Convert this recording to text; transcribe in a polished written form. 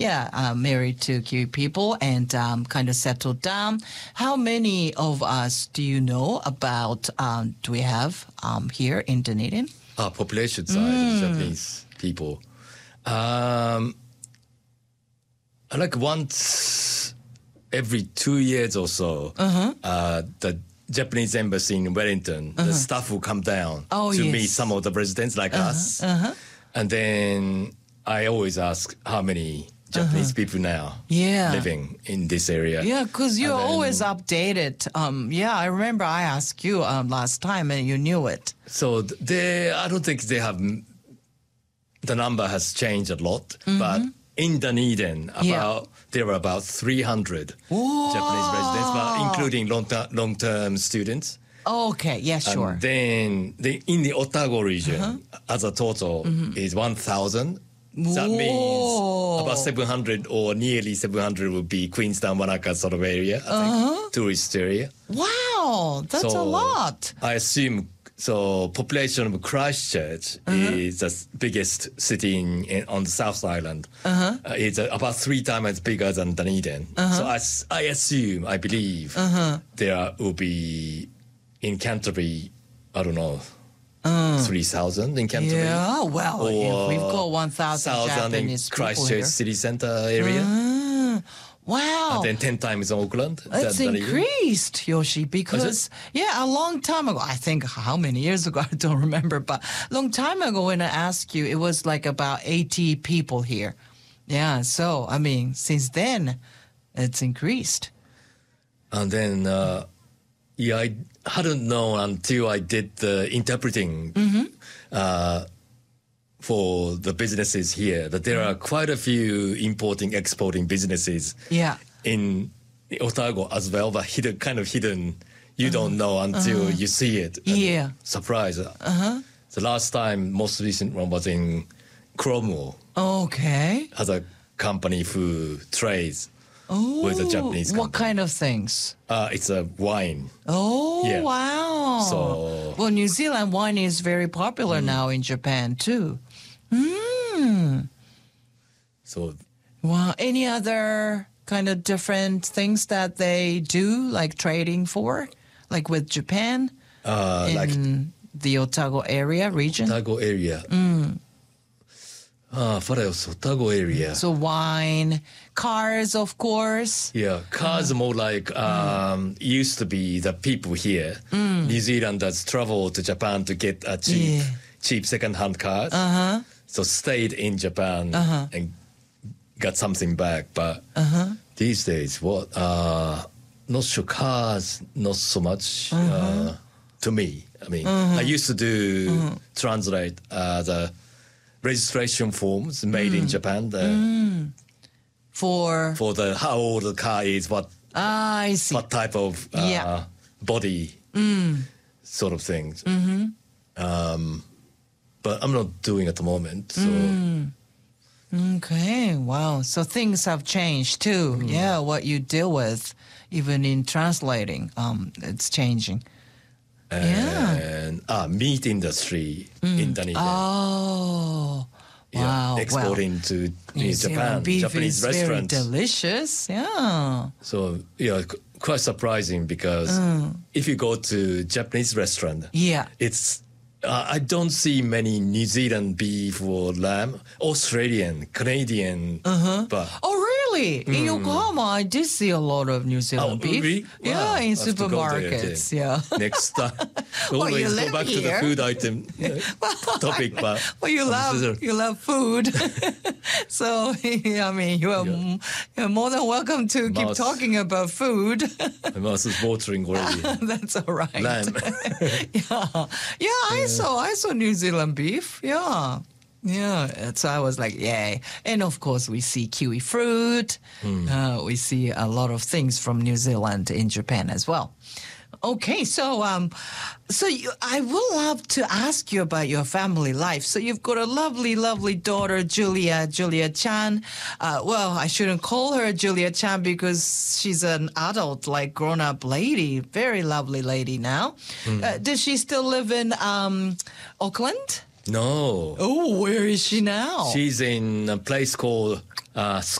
married to Kiwi people and kind of settled down. How many of us do you know about, do we have here in Dunedin? Population side of Japanese people. Like once every 2 years or so, the Japanese embassy in Wellington, the staff will come down to meet some of the residents like us. And then I always ask how many Japanese people now living in this area. Yeah, because you're always updated. I remember I asked you last time and you knew it. So I don't think they have, the number has changed a lot, but in Dunedin, there were about 300 Japanese residents, but including long-term students. Okay, yeah, sure. And then in the Otago region, as a total, is 1,000. That means about 700 or nearly 700 would be Queenstown, Wanaka sort of area, I think, tourist area. Wow, that's a lot. I assume, population of Christchurch is the biggest city on the South Island. It's about 3 times as bigger than Dunedin. So I believe there will be in Canterbury, I don't know, 3,000 in Canterbury. Yeah, well, if we've got 1,000 Japanese in Christchurch people here. city center area. Wow. And then 10 times Auckland. It's increased, Yoshi, because, a long time ago, I think how many years ago, I don't remember, but a long time ago when I asked you, it was like about 80 people here. Yeah, so, I mean, since then, it's increased. And then, I hadn't known until I did the interpreting for the businesses here that there are quite a few importing, exporting businesses in Otago as well, but hidden. You don't know until you see it. Surprise. The last time, most recent one was in Cromwell. Okay. Has a company who trades with a Japanese company. What kind of things? It's a wine. Wow. So, New Zealand wine is very popular now in Japan too. So, wow. Any other kind of different things that they do, like trading for, like with Japan in like the Otago area region? Otago area. What else? Otago area. So wine, cars, of course. Yeah, cars more like used to be the people here. New Zealanders travel to Japan to get a cheap second-hand cars. So stayed in Japan and got something back. But these days, not sure, cars, not so much to me. I mean, I used to translate the registration forms made in Japan. For how old the car is, I see. what type of body sort of things. But I'm not doing at the moment. So okay, wow. So things have changed too. Yeah, what you deal with, even in translating, it's changing. And meat industry in Dunedin. Oh, wow. Exporting to Japan, beef Japanese is restaurants. very delicious. Yeah. So, quite surprising because if you go to Japanese restaurant, it's I don't see many New Zealand beef or lamb, Australian, Canadian, but really? In Yokohama, I did see a lot of New Zealand beef. Really? Yeah, Wow. in I have to go there supermarkets. again. Next time, you always live go back to here. the food item topic. But Well, you love food. So, I mean, you're more than welcome to keep talking about food. my mouth is watering already. That's all right. Lamb. I saw New Zealand beef. Yeah. So I was like, yay. And of course, we see kiwi fruit. We see a lot of things from New Zealand in Japan as well. Okay, so I would love to ask you about your family life. So you've got a lovely, lovely daughter, Julia Chan. Well, I shouldn't call her Julia Chan because she's an adult, like grown-up lady, very lovely lady now. Does she still live in Auckland? No. Oh, where is she now? She's in a place called